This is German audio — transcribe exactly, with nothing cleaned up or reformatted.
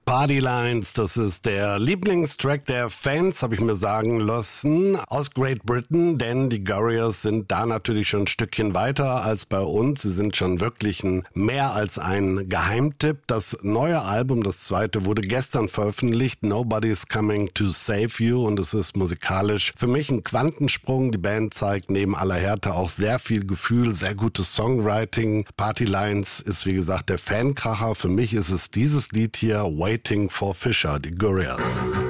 Party Lines, das ist der Lieblingstrack der Fans, habe ich mir sagen lassen, aus Great Britain, denn die Gorillaz sind da natürlich schon ein Stückchen weiter als bei uns. Sie sind schon wirklich ein, mehr als ein Geheimtipp. Das neue Album, das zweite, wurde gestern veröffentlicht, Nobody's Coming to Save You, und es ist musikalisch für mich ein Quantensprung. Die Band zeigt neben aller Härte auch sehr viel Gefühl, sehr gutes Songwriting. Party Lines ist wie gesagt der Fankracher. Für mich ist es dieses Lied hier, Waiting for Fisher, die Gorillaz.